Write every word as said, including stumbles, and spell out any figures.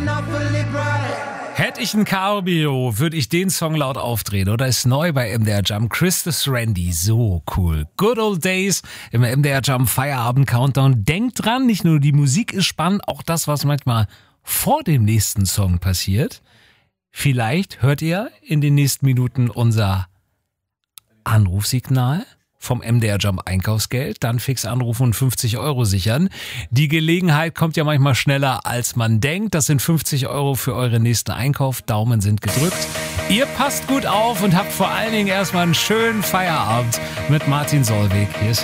Hätte ich ein Cabrio, würde ich den Song laut aufdrehen. Oder ist neu bei M D R Jump. Christus Randy, so cool. Good Old Days im M D R Jump Feierabend Countdown. Denkt dran, nicht nur die Musik ist spannend, auch das, was manchmal vor dem nächsten Song passiert. Vielleicht hört ihr in den nächsten Minuten unser Anrufsignal vom M D R Jump Einkaufsgeld, dann fix anrufen und fünfzig Euro sichern. Die Gelegenheit kommt ja manchmal schneller, als man denkt. Das sind fünfzig Euro für euren nächsten Einkauf. Daumen sind gedrückt. Ihr passt gut auf und habt vor allen Dingen erstmal einen schönen Feierabend mit Martin Solveig. Hier ist